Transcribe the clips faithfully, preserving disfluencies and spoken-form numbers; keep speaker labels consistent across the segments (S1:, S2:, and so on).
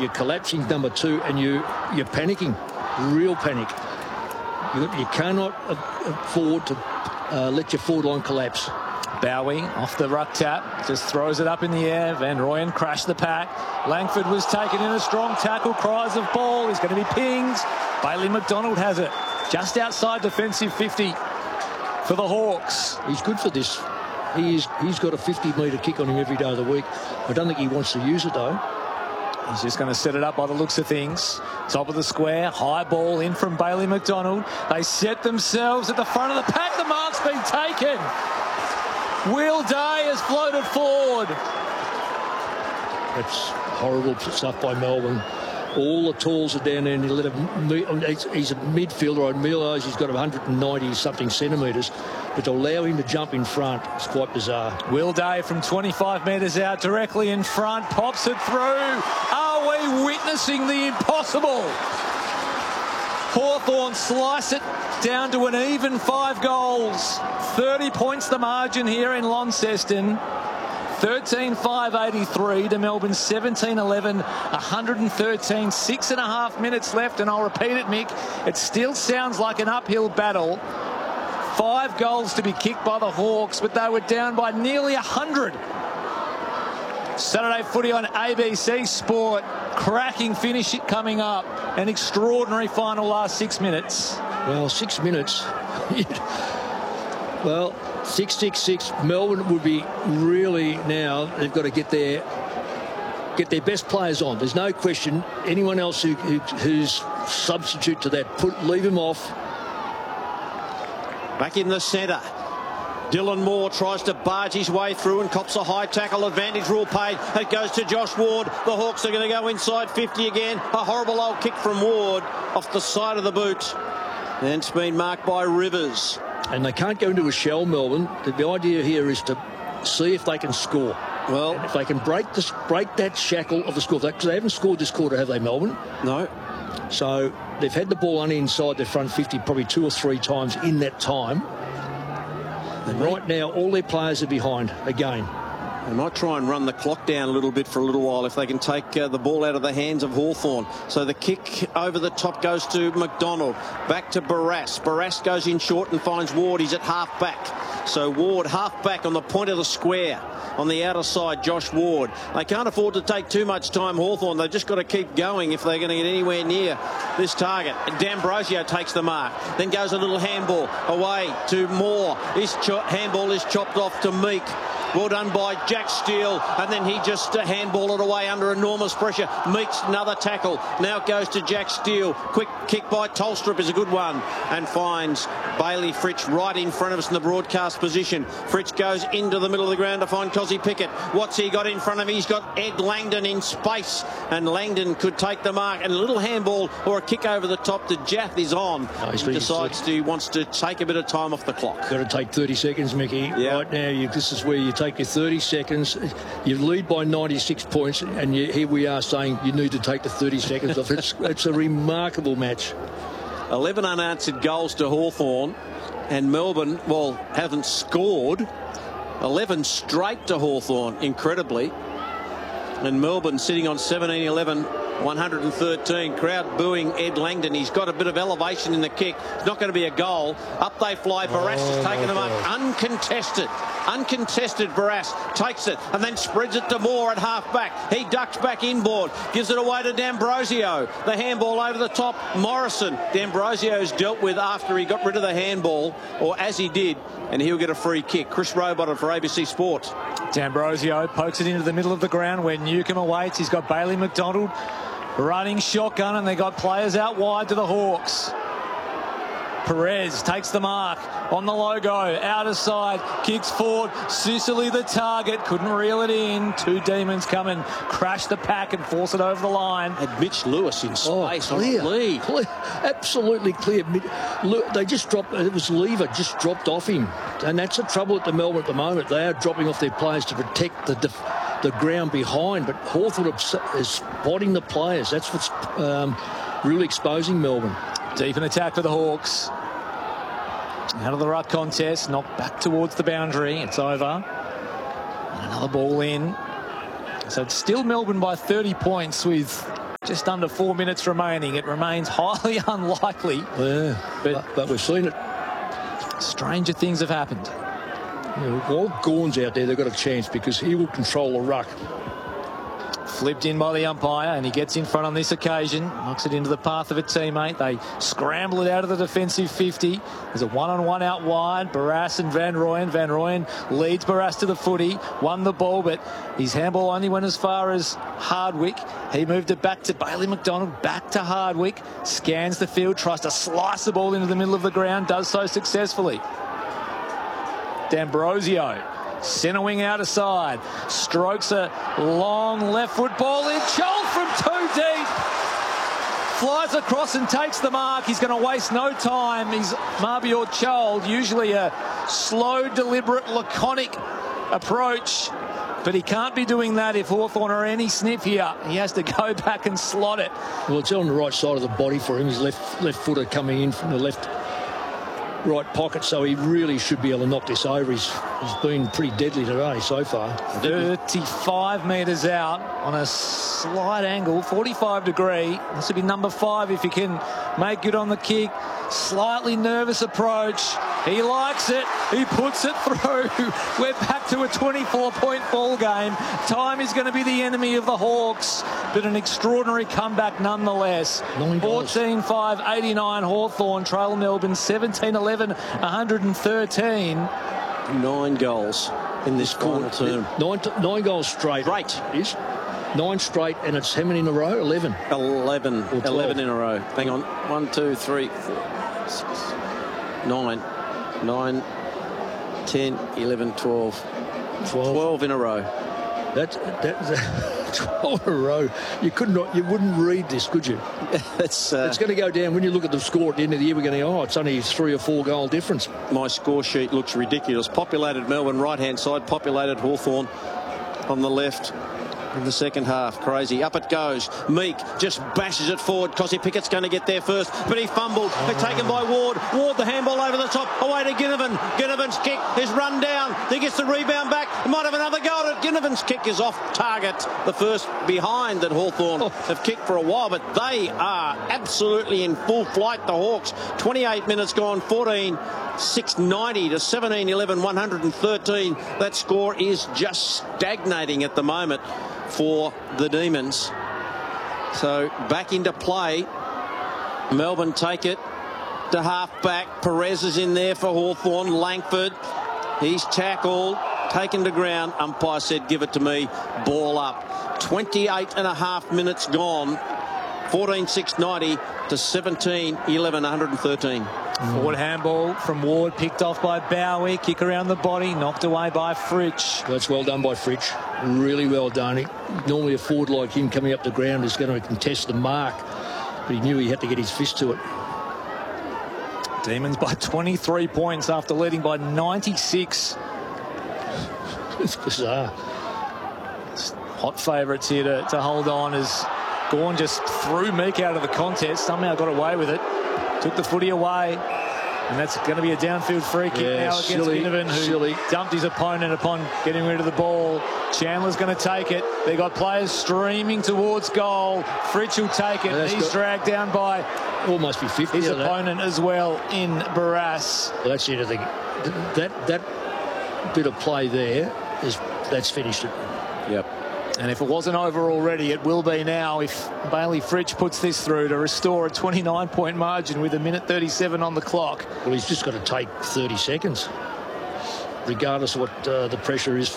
S1: you're collapsing number two, and you you're panicking, real panic. You, you cannot afford to uh, let your forward line collapse.
S2: Bowie off the ruck tap, just throws it up in the air. Van Rooyen crashed the pack. Langford was taken in a strong tackle. Cries of ball. He's going to be pinged. Bailey McDonald has it just outside defensive fifty for the Hawks.
S1: He's good for this. He is, he's got a fifty metre kick on him every day of the week. I don't think he wants to use it, though.
S2: He's just going to set it up by the looks of things. Top of the square, high ball in from Bailey McDonald. They set themselves at the front of the pack. The mark's been taken. Will Day has floated forward.
S1: That's horrible stuff by Melbourne. All the talls are down there, and he let him. He's a midfielder. I realise he's got one hundred ninety something centimetres, but to allow him to jump in front is quite bizarre.
S2: Will Day from twenty-five metres out, directly in front, pops it through. Are we witnessing the impossible? Hawthorn slice it down to an even five goals. thirty points the margin here in Launceston. thirteen five eighty-three to Melbourne seventeen eleven, one hundred thirteen, six and a half minutes left, and I'll repeat it, Mick, it still sounds like an uphill battle. Five goals to be kicked by the Hawks, but they were down by nearly one hundred. Saturday footy on A B C Sport. Cracking finish coming up. An extraordinary final last six minutes.
S1: Well, six minutes. Well, six six six. Melbourne would be really now. They've got to get their get their best players on. There's no question. Anyone else who, who who's substitute to that, put leave him off.
S3: Back in the centre. Dylan Moore tries to barge his way through and cops a high tackle. Advantage rule paid. It goes to Josh Ward. The Hawks are going to go inside fifty again. A horrible old kick from Ward off the side of the boot. And it's been marked by Rivers.
S1: And they can't go into a shell, Melbourne. The, the idea here is to see if they can score.
S3: Well,
S1: and if they can break this, break that shackle of the score, because they haven't scored this quarter, have they, Melbourne?
S3: No.
S1: So they've had the ball on inside their front fifty probably two or three times in that time. And right now, all their players are behind again.
S3: They might try and run the clock down a little bit for a little while if they can take uh, the ball out of the hands of Hawthorn. So the kick over the top goes to McDonald. Back to Barrass. Barrass goes in short and finds Ward. He's at half back. So Ward half back on the point of the square. On the outer side, Josh Ward. They can't afford to take too much time, Hawthorn. They've just got to keep going if they're going to get anywhere near this target. D'Ambrosio takes the mark. Then goes a little handball away to Moore. His handball is chopped off to Meek. Well done by Jack Steele, and then he just uh, handball it away under enormous pressure. Meeks another tackle. Now it goes to Jack Steele. Quick kick by Tolstrup is a good one, and finds Bailey Fritsch right in front of us in the broadcast position. Fritsch goes into the middle of the ground to find Cozzy Pickett. What's he got in front of him? He's got Ed Langdon in space, and Langdon could take the mark. And a little handball or a kick over the top to Jath is on.
S1: No,
S3: he decides to wants to take a bit of time off the clock.
S1: Got to take thirty seconds, Mickey. Yeah. Right now, you, this is where you take your thirty seconds. You lead by ninety-six points, and you, here we are saying you need to take the thirty seconds off. It's, it's a remarkable match.
S3: eleven unanswered goals to Hawthorn, and Melbourne, well, haven't scored. eleven straight to Hawthorn, incredibly. And Melbourne sitting on seventeen eleven, one hundred thirteen. Crowd booing Ed Langdon. He's got a bit of elevation in the kick. It's not going to be a goal. Up they fly. Barrass
S1: oh,
S3: has taken them up.
S1: God.
S3: Uncontested. Uncontested. Barrass takes it and then spreads it to Moore at half back. He ducks back inboard. Gives it away to D'Ambrosio. The handball over the top. Morrison. D'Ambrosio's dealt with after he got rid of the handball, or as he did, and he'll get a free kick. Chris Rowbottom for A B C Sport.
S2: D'Ambrosio pokes it into the middle of the ground where Newcomb awaits. He's got Bailey McDonald running shotgun, and they got players out wide to the Hawks. Perez takes the mark on the logo, outer side, kicks forward. Sicily the target, couldn't reel it in. Two demons come and crash the pack and force it over the line.
S3: Had Mitch Lewis in space.
S1: Oh, clear,
S3: on lead.
S1: clear, absolutely clear. They just dropped. It was Lever just dropped off him, and that's the trouble at the Melbourne at the moment. They are dropping off their players to protect the def the ground behind, but Hawthorn is spotting the players. That's what's um, really exposing Melbourne.
S2: Deep in attack for the Hawks. Out of the ruck contest, knocked back towards the boundary. It's over. And another ball in. So it's still Melbourne by thirty points with just under four minutes remaining. It remains highly unlikely.
S1: Yeah, but, but, but we've seen it.
S2: Stranger things have happened.
S1: You know, while Gawn's out there, they've got a chance because he will control the ruck.
S2: Flipped in by the umpire, and he gets in front on this occasion. Knocks it into the path of a teammate. They scramble it out of the defensive fifty. There's a one-on-one out wide. Barrass and Van Rooyen. Van Rooyen leads Barrass to the footy. Won the ball, but his handball only went as far as Hardwick. He moved it back to Bailey McDonald. Back to Hardwick. Scans the field. Tries to slice the ball into the middle of the ground. Does so successfully. D'Ambrosio. Centre wing out aside. Strokes a long left foot ball in. Chol from two deep. Flies across and takes the mark. He's going to waste no time. He's Mabior Chol, usually a slow, deliberate, laconic approach. But he can't be doing that if Hawthorn are any sniff here. He has to go back and slot it.
S1: Well, it's on the right side of the body for him. His left left footer coming in from the left right pocket, so he really should be able to knock this over. He's, he's been pretty deadly today so far.
S2: thirty-five metres out on a slight angle, forty-five degree. This would be number five if he can make good on the kick. Slightly nervous approach. He likes it. He puts it through. We're back to a twenty-four point ball game. Time is going to be the enemy of the Hawks, but an extraordinary comeback nonetheless. fourteen five eighty-nine Hawthorn trail Melbourne seventeen eleven one thirteen.
S3: Nine goals in this final term.
S1: Nine, nine goals straight.
S3: Great.
S1: Is nine straight, and it's how many in a row? Eleven.
S3: Eleven. Eleven in a row. Hang on. One, two, three, four, six, nine. Nine, ten, eleven, twelve. Twelve. Twelve in a row.
S1: That's that's twelve in a row. You could not. You wouldn't read this, could you?
S3: it's uh,
S1: it's going to go down when you look at the score at the end of the year. We're going to go, oh, it's only three or four goal difference.
S3: My score sheet looks ridiculous. Populated Melbourne right hand side. Populated Hawthorn on the left. In the second half, crazy. Up it goes. Meek just bashes it forward. Cosy Pickett's going to get there first, but he fumbled. They're taken by Ward. Ward, the handball over the top. Away to Ginnivan. Ginnivan's kick is run down. He gets the rebound back. Might have another go at it. Ginnivan's kick is off target. The first behind that Hawthorn oh. have kicked for a while, but they are absolutely in full flight, the Hawks. twenty-eight minutes gone, fourteen six ninety to seventeen eleven one thirteen. That score is just stagnating at the moment for the Demons. So back into play. Melbourne take it to half back. Perez is in there for Hawthorn. Langford, he's tackled, taken to ground. Umpire said give it to me. Ball up. twenty-eight and a half minutes gone. fourteen six ninety to seventeen eleven one thirteen.
S2: Forward handball from Ward, picked off by Bowie. Kick around the body, knocked away by Fritsch.
S1: That's well done by Fritsch. Really well done. He, normally a forward like him coming up the ground is going to contest the mark, but he knew he had to get his fist to it.
S2: Demons by twenty-three points after leading by ninety-six.
S1: It's bizarre.
S2: It's hot favourites here to, to hold on as Gawn just threw Meek out of the contest. Somehow got away with it. Took the footy away, and that's going to be a downfield free kick
S1: yeah,
S2: now against
S1: silly,
S2: Ginnivan, who
S1: silly.
S2: dumped his opponent upon getting rid of the ball. Chandler's going to take it. They got players streaming towards goal. Fritsch will take it.
S1: Yeah,
S2: He's
S1: got,
S2: dragged down by
S1: almost be fifty.
S2: His opponent as well in Barrass.
S1: Well, that's the other thing. That that bit of play there is that's finished it.
S3: Yep.
S2: And if it wasn't over already, it will be now if Bailey Fritsch puts this through to restore a twenty-nine point margin with a minute thirty-seven on the clock.
S1: Well, he's just got to take thirty seconds, regardless of what uh, the pressure is.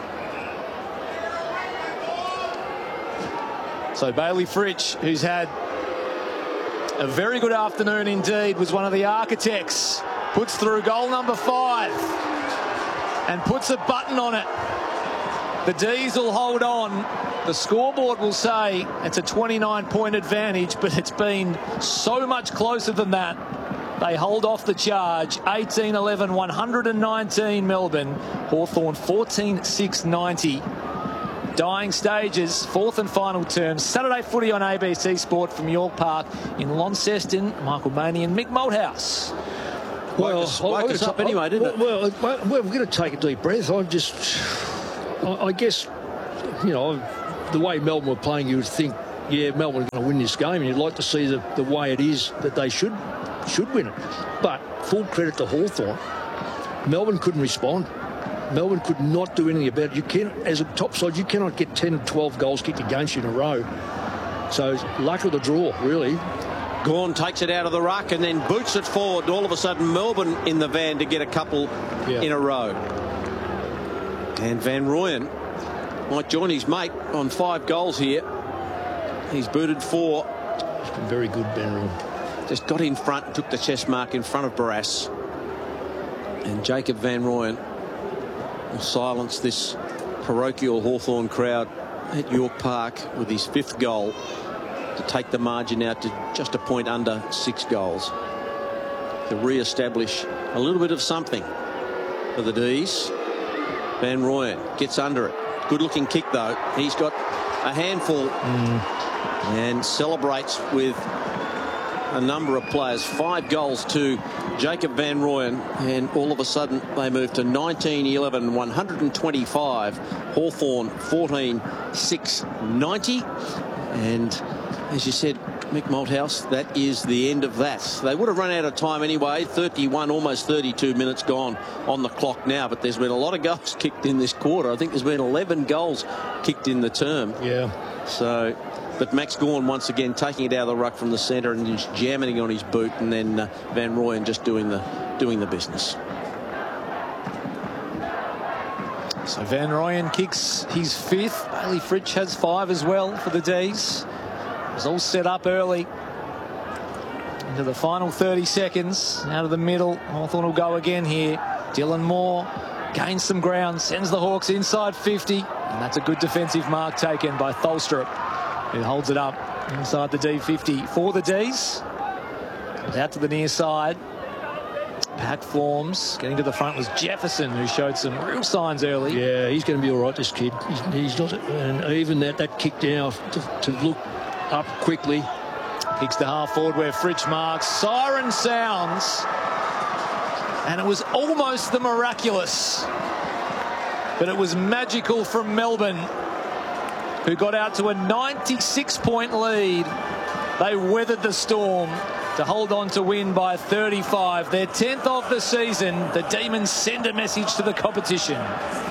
S2: So Bailey Fritsch, who's had a very good afternoon indeed, was one of the architects, puts through goal number five and puts a button on it. The D's will hold on. The scoreboard will say it's a twenty-nine point advantage, but it's been so much closer than that. They hold off the charge. eighteen eleven one nineteen Melbourne. Hawthorn fourteen six ninety. Dying stages, fourth and final term. Saturday footy on A B C Sport from York Park in Launceston. Michael Maney and Mick Malthouse.
S3: Well, woke us, woke us up anyway, didn't
S1: well,
S3: it?
S1: Well, well, we're going to take a deep breath. I've just... I guess, you know, the way Melbourne were playing, you would think yeah, Melbourne are going to win this game, and you'd like to see the, the way it is that they should should win it. But full credit to Hawthorn. Melbourne couldn't respond. Melbourne could not do anything about it. You can, as a top side, you cannot get ten or twelve goals kicked against you in a row. So luck of the draw, really.
S3: Gawn takes it out of the ruck and then boots it forward. All of a sudden, Melbourne in the van to get a couple yeah. in a row. And Van Rooyen might join his mate on five goals here. He's booted four.
S1: It's been very good, Van Rooyen.
S3: Just got in front and took the chest mark in front of Barrass. And Jacob Van Rooyen will silence this parochial Hawthorn crowd at York Park with his fifth goal to take the margin out to just a point under six goals. To re-establish a little bit of something for the D's. Van Rooyen gets under it. Good looking kick though. He's got a handful
S1: mm.
S3: and celebrates with a number of players. Five goals to Jacob Van Rooyen, and all of a sudden they move to nineteen eleven one hundred twenty-five. Hawthorn fourteen six ninety. And as you said, Mick Malthouse, that is the end of that. They would have run out of time anyway. thirty-one, almost thirty-two minutes gone on the clock now, but there's been a lot of goals kicked in this quarter. I think there's been eleven goals kicked in the term.
S1: Yeah.
S3: So, but Max Gawn once again taking it out of the ruck from the centre and just jamming it on his boot, and then uh, Van Rooyen just doing the doing the business.
S2: So Van Rooyen kicks his fifth. Bailey Fritsch has five as well for the D's. It was all set up early. Into the final thirty seconds. Out of the middle. Hawthorn will go again here. Dylan Moore gains some ground. Sends the Hawks inside fifty. And that's a good defensive mark taken by Tholstrup, who holds it up inside the D fifty for the D's. Comes out to the near side. Pack forms. Getting to the front was Jefferson, who showed some real signs early.
S1: Yeah, he's going to be all right, this kid. He's, he's not, and even that that kick now to, to look up quickly.
S2: Kicks to half forward where Fritsch marks. Siren sounds. And it was almost the miraculous. But it was magical from Melbourne, who got out to a ninety-six point lead. They weathered the storm to hold on to win by thirty-five. Their tenth of the season. The Demons send a message to the competition.